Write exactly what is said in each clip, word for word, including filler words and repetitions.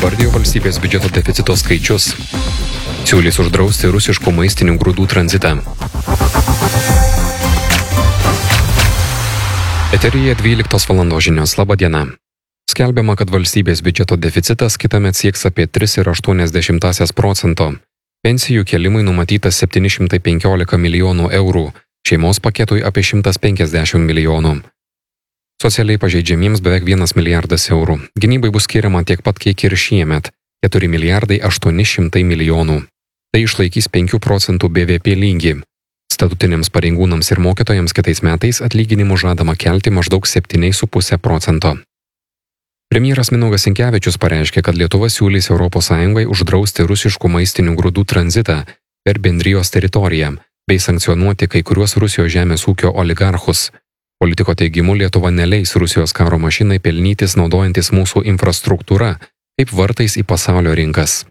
įvardijo valstybės biudžeto deficito skaičius. Siūlys uždrausti rusiškų maistinių grūdų tranzitą. Eteryje dvyliktos valandos žinios. Labą dieną. Skelbiama, kad valstybės biudžeto deficitas kitąmet sieks apie tris ir aštuonias dešimtąsias procento. Pensijų kėlimui numatyta septyni šimtai penkiolika milijonų eurų, šeimos paketui apie šimtas penkiasdešimt milijonų. Socialiai pažeidžiamiems beveik vienas milijardas eurų. Gynybai bus skiriama tiek pat, kiek ir šiemet – keturi milijardai aštuoni šimtai milijonų. Tai išlaikys penkių procentų B V P lygį. Statutiniams pareigūnams ir mokytojams kitais metais atlyginimų žadama kelti maždaug septyni su puse procento. Premjeras Mindaugas Sinkevičius pareiškė, kad Lietuva siūlys Europos Sąjungai uždrausti rusiškų maistinių grūdų tranzitą per bendrijos teritoriją bei sankcionuoti kai kuriuos Rusijos žemės ūkio oligarchus. Politiko teigimu, Lietuva neleis Rusijos karo mašinai pelnytis naudojantis mūsų infrastruktūra kaip vartais į pasaulio rinkas.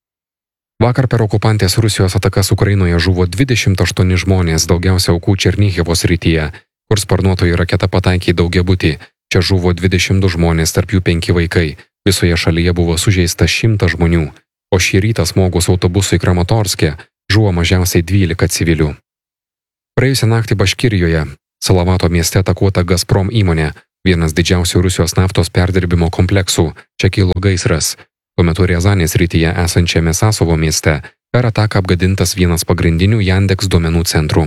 Vakar per okupantės Rusijos atakas Ukrainoje žuvo dvidešimt aštuoni žmonės, daugiausia aukų Černihivo srityje, kur sparnuotoji raketa pataikė į daugiabutį. Čia žuvo dvidešimt du žmonės, tarp jų penki vaikai. Visoje šalyje buvo sužeista šimtas žmonių, o šį rytą smogus autobusui Kramatorske žuvo mažiausiai dvylika civilių. Praėjusią naktį Baškirijoje, Salavato mieste atakuota Gazprom įmonė, vienas didžiausių Rusijos naftos perdirbimo kompleksų. Čia kilo gaisras. Tuo metu Riazanės srityje esančiame Sasovo mieste per ataką apgadintas vienas pagrindinių Yandex duomenų centrų.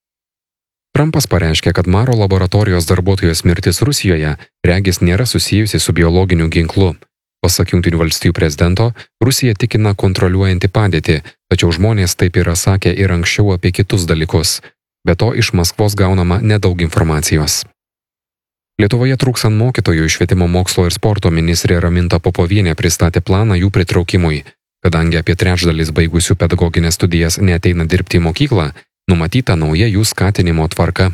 Trumpas pareiškė, kad Maro laboratorijos darbuotojos mirtis Rusijoje regis nėra susijusi su biologiniu ginklu. Pasak Jungtinių valstijų prezidento, Rusija tikina kontroliuojanti padėtį, tačiau žmonės taip yra sakę ir anksčiau apie kitus dalykus. Be to, iš Maskvos gaunama nedaug informacijos. Lietuvoje trūkstant mokytojų, švietimo mokslo ir sporto ministrė Raminta Popovienė pristatė planą jų pritraukimui. Kadangi apie trečdalis baigusių pedagoginės studijas neateina dirbti į mokyklą, numatyta nauja jų skatinimo tvarka.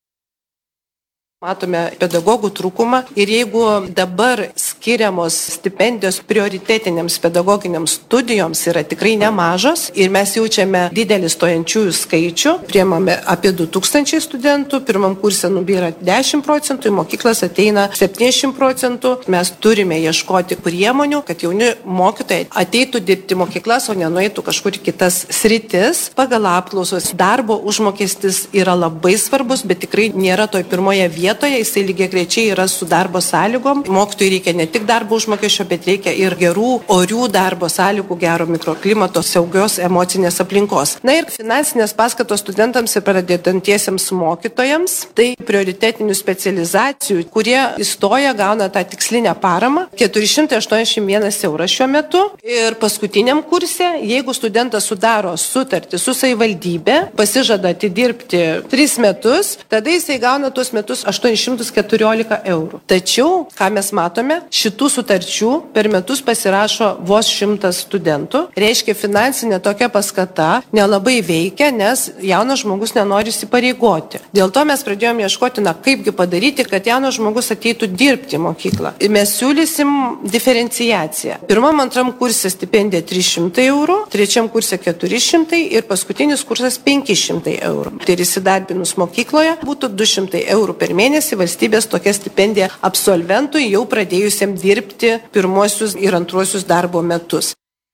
Matome pedagogų trūkumą ir jeigu dabar skiriamos stipendijos prioritetinėms pedagoginiams studijoms yra tikrai nemažos ir mes jaučiame didelį stojančiųjų skaičių, priemame apie du tūkstančiai studentų, pirmam kurse nubyra dešimt procentų, į mokyklas ateina septyniasdešimt procentų, mes turime ieškoti priemonių, kad jauni mokytojai ateitų dirbti mokyklas, o nenueitų kažkur į kitas sritis. Pagal apklausos darbo užmokestis yra labai svarbus, bet tikrai nėra toj pirmoje vietoje. Vietoje, jisai lygiagrečiai yra su darbo sąlygom. Mokytojui reikia ne tik darbo užmokesčio, bet reikia ir gerų, orių darbo sąlygų, gero mikroklimato, saugios emocinės aplinkos. Na ir finansinės paskatos studentams ir pradedantiesiems mokytojams, tai prioritetinių specializacijų, kurie įstoja, gauna tą tikslinę paramą, keturi šimtai aštuoniasdešimt vienas euras šiuo metu. Ir paskutiniam kurse, jeigu studentas sudaro sutartį su savivaldybė, pasižada atidirbti tris metus, tada jisai gauna tuos metus aštuonis šimtus keturiolika eurų. Tačiau, ką mes matome, šitų sutarčių per metus pasirašo vos šimtas studentų. Reiškia, finansinė tokia paskata nelabai veikia, nes jaunas žmogus nenori įsipareigoti. Dėl to mes pradėjome ieškoti, na kaipgi padaryti, kad jaunas žmogus ateitų dirbti į mokyklą. Mes siūlysim diferenciaciją. Pirmam, antram kurse stipendija trys šimtai eurų, trečiam kurse keturi šimtai ir paskutinis kursas penki šimtai eurų. Tai ir įsidarbinus mokykloje būtų du šimtai eurų per mėnesį valstybės tokia stipendija absolventui jau pradėjusiam dirbti pirmuosius ir antruosius darbo metus.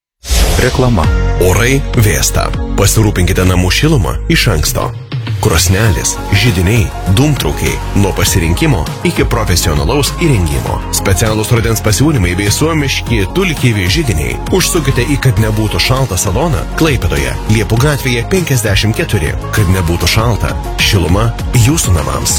Reklama. Orai vėsta. Pasirūpinkite namų šilumą iš anksto. Krosnelės, židiniai, dūmtraukiai, nuo pasirinkimo iki profesionalaus įrengimo. Specialūs rudens pasiūlymai bei suomiški tulkyvi židiniai. Užsukite į Kad nebūtų šalta saloną Klaipėdoje, Liepų gatvėje penkiasdešimt keturi. Kad nebūtų šalta, šiluma jūsų namams.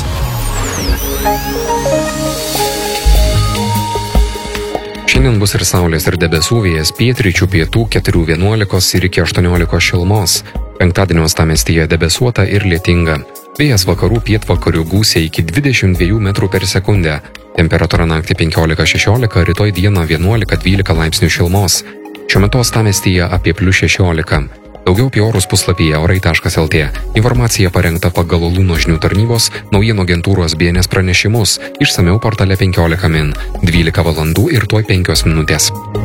Šiandien bus ir saulės ir debesų, vėjas pietryčių pietų keturi vienuolikos ir iki aštuoniolikos šilumos. Penktadienio uostamiestyje debesuota ir lietinga. Vėjas vakarų pietvakarių gūsiai iki dvidešimt dviejų metrų per sekundę. Temperatūra naktį penkiolika šešiolika, rytoj dieną vienuolika dvylika laipsnių šilumos. Šiuo metu uostamiestyje apie plius šešiolika. Daugiau apie orus puslapyje orai taškas el tė. Informacija parengta pagal Lūno žinių tarnybos naujienų agentūros B N S pranešimus. Išsamiau portale penkiolika min. dvylika valandų ir tuoj penkios minutės.